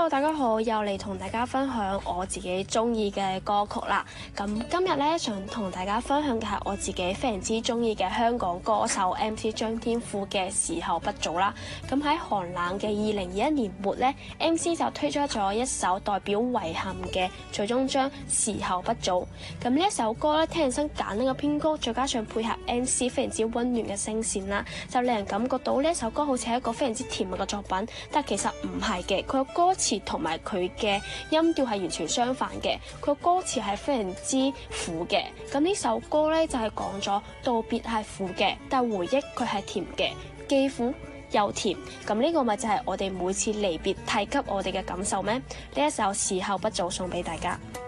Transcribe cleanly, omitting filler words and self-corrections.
Hello， 大家好，又嚟同大家分享我自己中意嘅歌曲啦。咁今日咧想同大家分享嘅係我自己非常之中意嘅香港歌手 MC 張天賦嘅時候不早啦。咁喺寒冷嘅2021年末咧 ，MC 就推出咗一首代表遺憾嘅最終章時候不早。咁呢一首歌咧，聽起身簡單嘅編曲，再加上配合 MC 非常之溫暖嘅聲線啦，就令人感覺到呢一首歌好似係一個非常之甜蜜嘅作品。但其實唔係嘅，佢嘅歌詞同埋佢嘅音調係完全相反嘅。佢嘅歌詞係非常之苦嘅。咁呢首歌咧就係講咗道別係苦嘅，但係回憶佢係甜嘅，既苦又甜。咁呢個咪就係我哋每次離別提及我哋嘅感受咩？呢一首時候不早送俾大家。